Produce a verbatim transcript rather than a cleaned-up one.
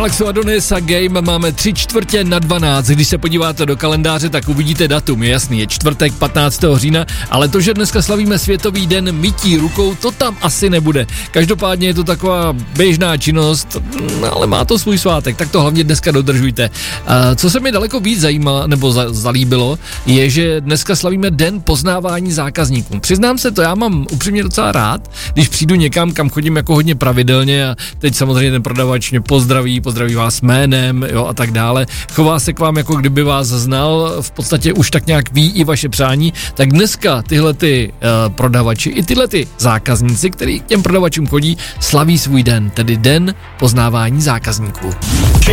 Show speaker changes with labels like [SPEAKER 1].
[SPEAKER 1] Alexo Adonis a Game máme tři čtvrtě na dvanáct. Když se podíváte do kalendáře, tak uvidíte datum. Je jasný, je čtvrtek patnáctého října, ale to, že dneska slavíme Světový den mytí rukou, to tam asi nebude. Každopádně je to taková běžná činnost, ale má to svůj svátek, tak to hlavně dneska dodržujte. Co se mi daleko víc zajímalo, nebo za, zalíbilo, je, že dneska slavíme den poznávání zákazníků. Přiznám se to, já mám upřímně docela rád, když přijdu někam, kam chodím jako hodně pravidelně a teď samozřejmě ten prodavač mě pozdraví, pozdraví vás jménem, jo, a tak dále. Chová se k vám, jako kdyby vás znal, v podstatě už tak nějak ví i vaše přání, tak dneska tyhle ty uh, prodavači i tyhle ty zákazníci, který k těm prodavačům chodí, slaví svůj den, tedy den poznávání zákazníků.